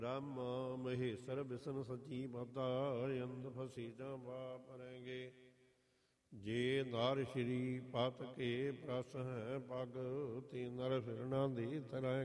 ब्रह्म महेश्वर विष्णु सची माता अंध फसी जा वापरेंगे जे नार श्री पत के प्रस है पग ती नर फिरना दी तरह